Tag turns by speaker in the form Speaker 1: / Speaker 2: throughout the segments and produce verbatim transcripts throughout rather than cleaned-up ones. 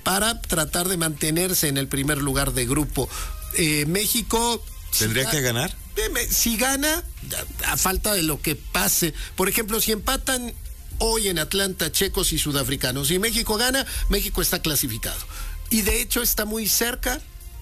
Speaker 1: para tratar de mantenerse en el primer lugar de grupo. Eh, México...
Speaker 2: ¿Tendría si, que ganar?
Speaker 1: Eh, si gana, a falta de lo que pase. Por ejemplo, si empatan hoy en Atlanta checos y sudafricanos, si México gana, México está clasificado. Y de hecho está muy cerca...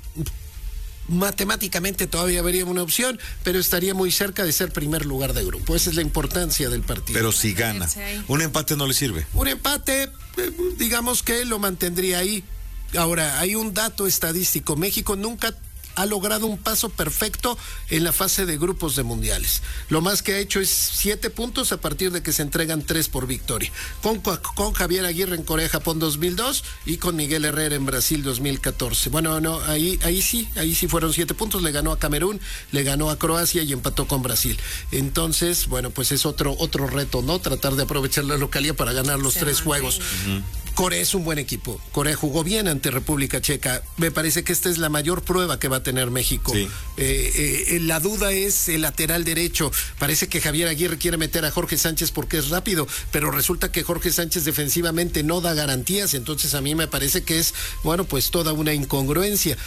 Speaker 1: Matemáticamente todavía habría una opción, pero estaría muy cerca de ser primer lugar de grupo. Esa es la importancia del partido.
Speaker 2: Pero si gana, ¿un empate no le sirve?
Speaker 1: Un empate, digamos que lo mantendría ahí. Ahora, hay un dato estadístico. México nunca ha logrado un paso perfecto en la fase de grupos de mundiales. Lo más que ha hecho es siete puntos a partir de que se entregan tres por victoria. Con, con Javier Aguirre en Corea, Japón dos mil dos y con Miguel Herrera en Brasil dos mil catorce. Bueno, no, ahí, ahí sí, ahí sí fueron siete puntos. Le ganó a Camerún, le ganó a Croacia y empató con Brasil. Entonces, bueno, pues es otro, otro reto, ¿no? Tratar de aprovechar la localidad para ganar los sí, tres juegos. Uh-huh. Corea es un buen equipo. Corea jugó bien ante República Checa. Me parece que esta es la mayor prueba que va a tener México. Sí. Eh, eh, la duda es el lateral derecho. Parece que Javier Aguirre quiere meter a Jorge Sánchez porque es rápido, pero resulta que Jorge Sánchez defensivamente no da garantías. Entonces a mí me parece que es, bueno, pues toda una incongruencia.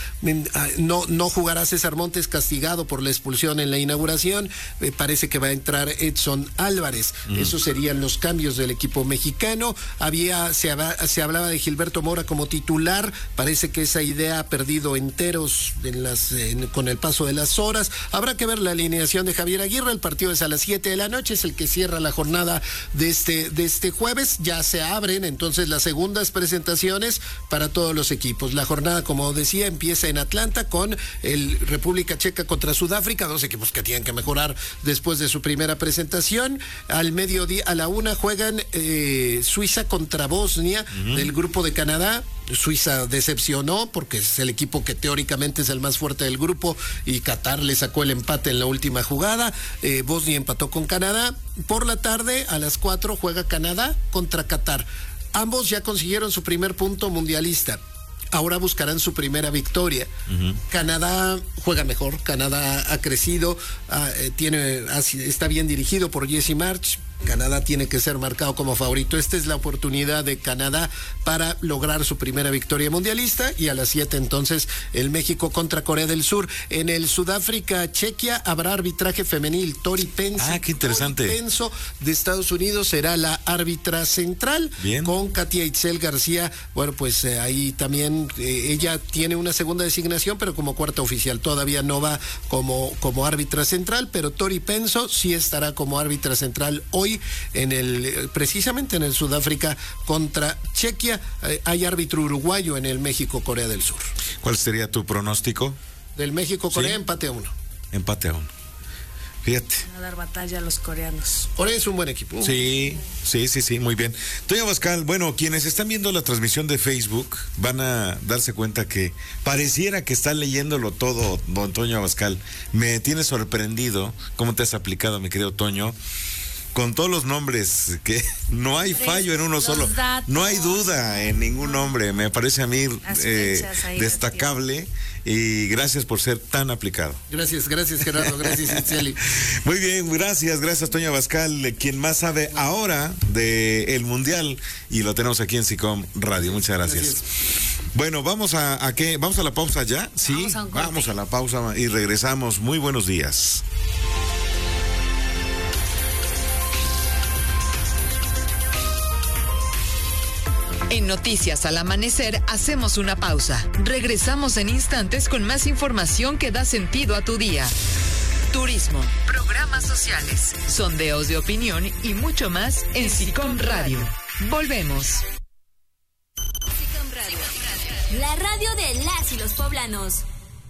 Speaker 1: No, no jugará César Montes, castigado por la expulsión en la inauguración. Me parece que va a entrar Edson Álvarez. Mm. Esos serían los cambios del equipo mexicano. Había, se había Se hablaba de Gilberto Mora como titular. Parece que esa idea ha perdido enteros en las, en, con el paso de las horas. Habrá que ver la alineación de Javier Aguirre. El partido es a las siete de la noche, es el que cierra la jornada de este, de este jueves. Ya se abren entonces las segundas presentaciones para todos los equipos. La jornada, como decía, empieza en Atlanta con el República Checa contra Sudáfrica, dos equipos que tienen que mejorar después de su primera presentación. Al mediodía, a la una, juegan eh, Suiza contra Bosnia. Uh-huh. Del grupo de Canadá. Suiza decepcionó porque es el equipo que teóricamente es el más fuerte del grupo y Qatar le sacó el empate en la última jugada. eh, Bosnia empató con Canadá. Por la tarde a las cuatro juega Canadá contra Qatar. Ambos ya consiguieron su primer punto mundialista. Ahora buscarán su primera victoria. Uh-huh. Canadá juega mejor, Canadá ha crecido, ha, eh, tiene, ha, está bien dirigido por Jesse March. Canadá tiene que ser marcado como favorito. Esta es la oportunidad de Canadá para lograr su primera victoria mundialista. Y a las siete entonces el México contra Corea del Sur. En el Sudáfrica-Chequia habrá arbitraje femenil. Tori Penso,
Speaker 2: ah, qué interesante.
Speaker 1: Tori Penso de Estados Unidos será la árbitra central. Bien. Con Katia Itzel García. Bueno, pues eh, ahí también eh, ella tiene una segunda designación, pero como cuarta oficial. Todavía no va como, como árbitra central, pero Tori Penso sí estará como árbitra central hoy. En el, precisamente en el Sudáfrica contra Chequia. Eh, hay árbitro uruguayo en el México-Corea del Sur.
Speaker 2: ¿Cuál sería tu pronóstico?
Speaker 1: Del México-Corea,
Speaker 2: ¿sí?
Speaker 1: Empate a uno.
Speaker 2: Empate a uno. Fíjate.
Speaker 3: Van a dar batalla a los coreanos.
Speaker 1: Corea es un buen equipo.
Speaker 2: Sí, sí, sí, sí, muy bien. Toño Abascal, bueno, quienes están viendo la transmisión de Facebook van a darse cuenta que pareciera que está leyéndolo todo, don Toño Abascal. Me tiene sorprendido cómo te has aplicado, mi querido Toño. Con todos los nombres, que no hay fallo en uno solo, no hay duda en ningún nombre, me parece a mí eh, destacable y gracias por ser tan aplicado.
Speaker 1: Gracias, gracias Gerardo, gracias Itzeli.
Speaker 2: Muy bien, gracias, gracias Toño Abascal, quien más sabe ahora del Mundial y lo tenemos aquí en SICOM Radio, muchas gracias. gracias. Bueno, vamos a, a qué, vamos a la pausa ya, sí, vamos a, vamos a la pausa y regresamos, muy buenos días.
Speaker 4: En Noticias al Amanecer hacemos una pausa. Regresamos en instantes con más información que da sentido a tu día. Turismo, programas sociales, sondeos de opinión y mucho más en SICOM Radio. Volvemos.
Speaker 5: SICOM Radio, la radio de las y los poblanos.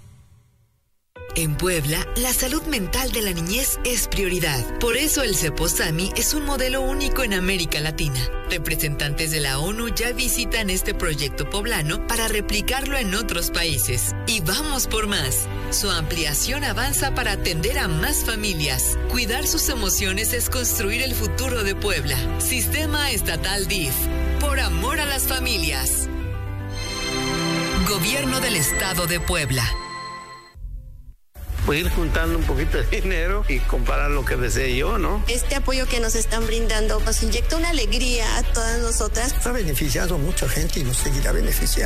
Speaker 4: En Puebla, la salud mental de la niñez es prioridad. Por eso el Ceposami es un modelo único en América Latina. Representantes de la ONU ya visitan este proyecto poblano para replicarlo en otros países. Y vamos por más. Su ampliación avanza para atender a más familias. Cuidar sus emociones es construir el futuro de Puebla. Sistema Estatal D I F. Por amor a las familias. Gobierno del Estado de Puebla.
Speaker 6: Pues ir juntando un poquito de dinero y comprar lo que desee yo, ¿no?
Speaker 7: Este apoyo que nos están brindando nos inyecta una alegría a todas nosotras.
Speaker 8: Ha beneficiado a mucha gente y nos seguirá beneficiando.